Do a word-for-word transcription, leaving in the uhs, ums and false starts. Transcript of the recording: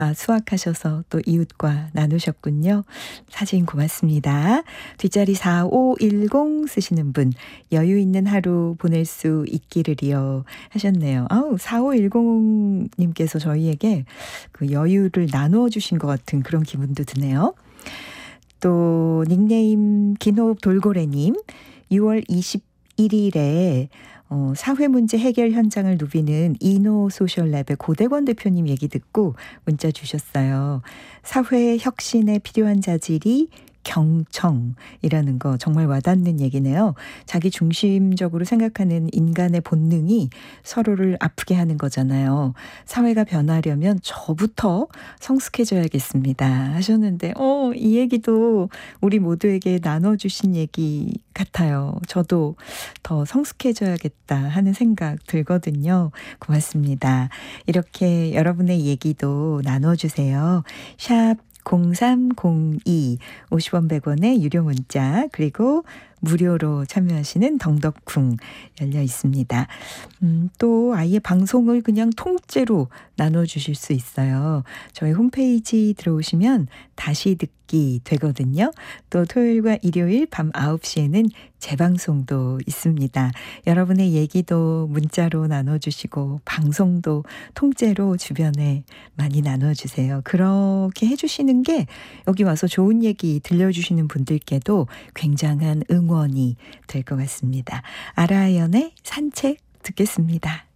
아, 수확하셔서 또 이웃과 나누셨군요. 사진 고맙습니다. 뒷자리 사오일공 쓰시는 분, 여유 있는 하루 보낼 수 있기를이요 하셨네요. 아우, 사오일공 님께서 저희에게 그 여유를 나누어 주신 것 같은 그런 기분도 드네요. 또 닉네임 기노 돌고래님, 유월 이십일일에 어, 사회문제 해결 현장을 누비는 이노소셜랩의 고대권 대표님 얘기 듣고 문자 주셨어요. 사회 혁신에 필요한 자질이 경청이라는 거 정말 와닿는 얘기네요. 자기 중심적으로 생각하는 인간의 본능이 서로를 아프게 하는 거잖아요. 사회가 변하려면 저부터 성숙해져야겠습니다 하셨는데 어, 이 얘기도 우리 모두에게 나눠주신 얘기 같아요. 저도 더 성숙해져야겠다 하는 생각 들거든요. 고맙습니다. 이렇게 여러분의 얘기도 나눠주세요. 샵 공삼공이 오십 원 백 원의 유료 문자 그리고 무료로 참여하시는 덩덕쿵 열려 있습니다. 음, 또 아예 방송을 그냥 통째로 나눠주실 수 있어요. 저희 홈페이지 들어오시면 다시 듣기 되거든요. 또 토요일과 일요일 밤 아홉 시에는 재방송도 있습니다. 여러분의 얘기도 문자로 나눠주시고 방송도 통째로 주변에 많이 나눠주세요. 그렇게 해주시는 게 여기 와서 좋은 얘기 들려주시는 분들께도 굉장한 응원이 될 것 같습니다. 아라이언의 산책 듣겠습니다.